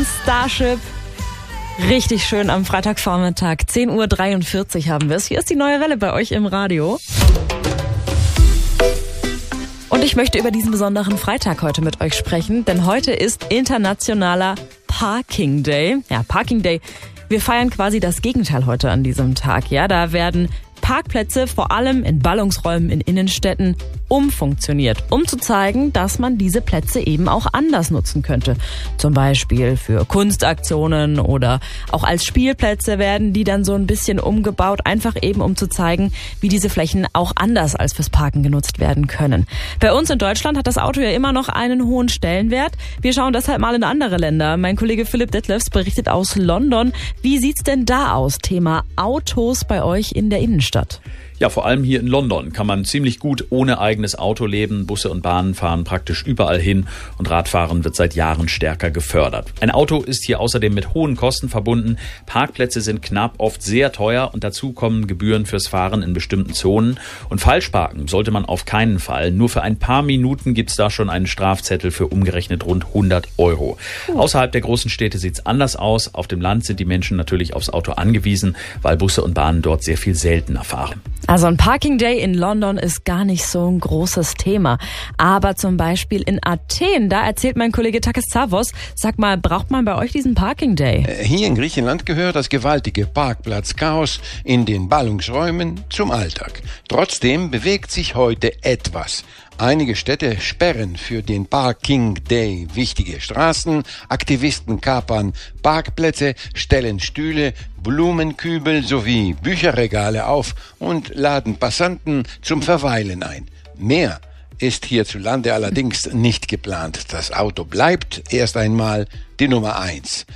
von Starship. Richtig schön am Freitagvormittag. 10:43 Uhr haben wir es. Hier ist die neue Welle bei euch im Radio. Und ich möchte über diesen besonderen Freitag heute mit euch sprechen, denn heute ist internationaler Parking Day. Ja, Parking Day. Wir feiern quasi das Gegenteil heute an diesem Tag. Ja, da werden Parkplätze, vor allem in Ballungsräumen in Innenstädten, umfunktioniert, um zu zeigen, dass man diese Plätze eben auch anders nutzen könnte. Zum Beispiel für Kunstaktionen oder auch als Spielplätze werden die dann so ein bisschen umgebaut, einfach eben um zu zeigen, wie diese Flächen auch anders als fürs Parken genutzt werden können. Bei uns in Deutschland hat das Auto ja immer noch einen hohen Stellenwert. Wir schauen deshalb mal in andere Länder. Mein Kollege Philipp Detlefs berichtet aus London. Wie sieht's denn da aus? Thema Autos bei euch in der Innenstadt. Ja, vor allem hier in London kann man ziemlich gut ohne eigenes Auto leben. Busse und Bahnen fahren praktisch überall hin und Radfahren wird seit Jahren stärker gefördert. Ein Auto ist hier außerdem mit hohen Kosten verbunden. Parkplätze sind knapp, oft sehr teuer und dazu kommen Gebühren fürs Fahren in bestimmten Zonen. Und Falschparken sollte man auf keinen Fall. Nur für ein paar Minuten gibt's da schon einen Strafzettel für umgerechnet rund 100 €. Außerhalb der großen Städte sieht's anders aus. Auf dem Land sind die Menschen natürlich aufs Auto angewiesen, weil Busse und Bahnen dort sehr viel seltener fahren. Also ein Parking Day in London ist gar nicht so ein großes Thema. Aber zum Beispiel in Athen, da erzählt mein Kollege Takis Zavos, sag mal, braucht man bei euch diesen Parking Day? Hier in Griechenland gehört das gewaltige Parkplatzchaos in den Ballungsräumen zum Alltag. Trotzdem bewegt sich heute etwas. Einige Städte sperren für den Parking Day wichtige Straßen, Aktivisten kapern Parkplätze, stellen Stühle, Blumenkübel sowie Bücherregale auf und laden Passanten zum Verweilen ein. Mehr ist hierzulande allerdings nicht geplant. Das Auto bleibt erst einmal die Nummer 1.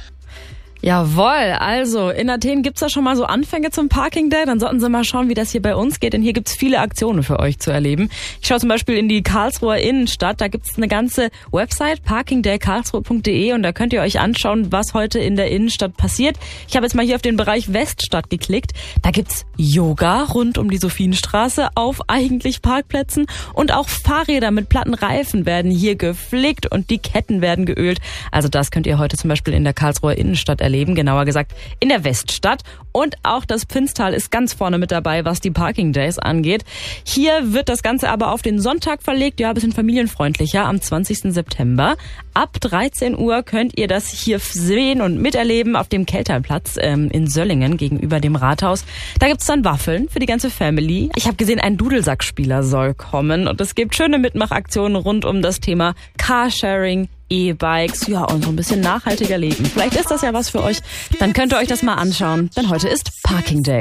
Jawohl, also in Athen gibt's da schon mal so Anfänge zum Parking Day. Dann sollten Sie mal schauen, wie das hier bei uns geht, denn hier gibt's viele Aktionen für euch zu erleben. Ich schaue zum Beispiel in die Karlsruher Innenstadt. Da gibt's eine ganze Website, parkingdaykarlsruhe.de, und da könnt ihr euch anschauen, was heute in der Innenstadt passiert. Ich habe jetzt mal hier auf den Bereich Weststadt geklickt. Da gibt's Yoga rund um die Sophienstraße auf eigentlich Parkplätzen und auch Fahrräder mit platten Reifen werden hier gepflegt und die Ketten werden geölt. Also das könnt ihr heute zum Beispiel in der Karlsruher Innenstadt erleben, genauer gesagt in der Weststadt. Und auch das Pfinstal ist ganz vorne mit dabei, was die Parking Days angeht. Hier wird das Ganze aber auf den Sonntag verlegt, ja, ein bisschen familienfreundlicher, am 20. September. Ab 13 Uhr könnt ihr das hier sehen und miterleben auf dem Kelterplatz in Söllingen gegenüber dem Rathaus. Da gibt's dann Waffeln für die ganze Family. Ich habe gesehen, ein Dudelsackspieler soll kommen und es gibt schöne Mitmachaktionen rund um das Thema Carsharing, E-Bikes, ja, und so ein bisschen nachhaltiger leben. Vielleicht ist das ja was für euch. Dann könnt ihr euch das mal anschauen, denn heute ist Parking Day.